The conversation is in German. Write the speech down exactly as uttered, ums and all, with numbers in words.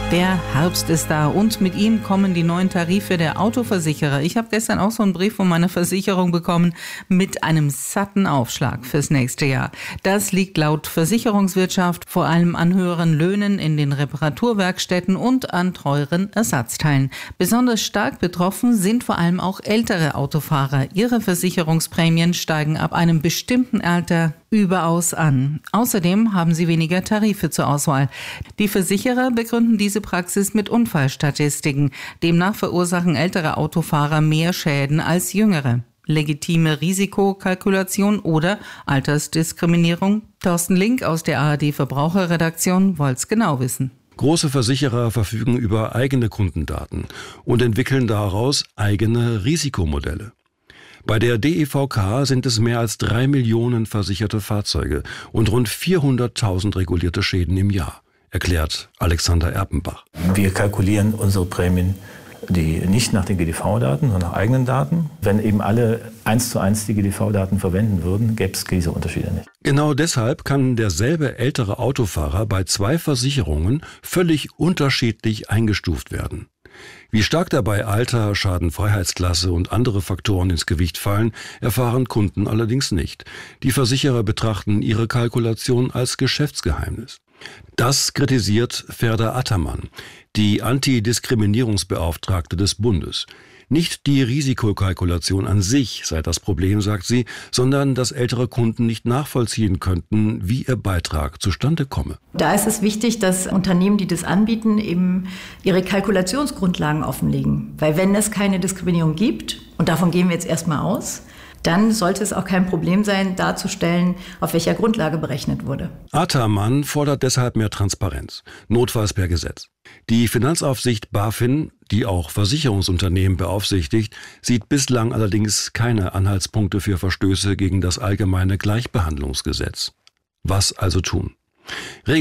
Der Herbst ist da und mit ihm kommen die neuen Tarife der Autoversicherer. Ich habe gestern auch so einen Brief von meiner Versicherung bekommen mit einem satten Aufschlag fürs nächste Jahr. Das liegt laut Versicherungswirtschaft vor allem an höheren Löhnen in den Reparaturwerkstätten und an teuren Ersatzteilen. Besonders stark betroffen sind vor allem auch ältere Autofahrer. Ihre Versicherungsprämien steigen ab einem bestimmten Alter überaus an. Außerdem haben sie weniger Tarife zur Auswahl. Die Versicherer begründen diese Praxis mit Unfallstatistiken. Demnach verursachen ältere Autofahrer mehr Schäden als jüngere. Legitime Risikokalkulation oder Altersdiskriminierung? Thorsten Link aus der A R D Verbraucherredaktion wollt's genau wissen. Große Versicherer verfügen über eigene Kundendaten und entwickeln daraus eigene Risikomodelle. Bei der D E V K sind es mehr als drei Millionen versicherte Fahrzeuge und rund vierhunderttausend regulierte Schäden im Jahr, erklärt Alexander Erpenbach. Wir kalkulieren unsere Prämien die nicht nach den G D V-Daten, sondern nach eigenen Daten. Wenn eben alle eins zu eins die G D V-Daten verwenden würden, gäbe es diese Unterschiede nicht. Genau deshalb kann derselbe ältere Autofahrer bei zwei Versicherungen völlig unterschiedlich eingestuft werden. Wie stark dabei Alter, Schadenfreiheitsklasse und andere Faktoren ins Gewicht fallen, erfahren Kunden allerdings nicht. Die Versicherer betrachten ihre Kalkulation als Geschäftsgeheimnis. Das kritisiert Ferda Attermann, die Antidiskriminierungsbeauftragte des Bundes. Nicht die Risikokalkulation an sich sei das Problem, sagt sie, sondern dass ältere Kunden nicht nachvollziehen könnten, wie ihr Beitrag zustande komme. Da ist es wichtig, dass Unternehmen, die das anbieten, eben ihre Kalkulationsgrundlagen offenlegen. Weil wenn es keine Diskriminierung gibt, und davon gehen wir jetzt erstmal aus, dann sollte es auch kein Problem sein, darzustellen, auf welcher Grundlage berechnet wurde. Attermann fordert deshalb mehr Transparenz, notfalls per Gesetz. Die Finanzaufsicht BaFin, die auch Versicherungsunternehmen beaufsichtigt, sieht bislang allerdings keine Anhaltspunkte für Verstöße gegen das allgemeine Gleichbehandlungsgesetz. Was also tun?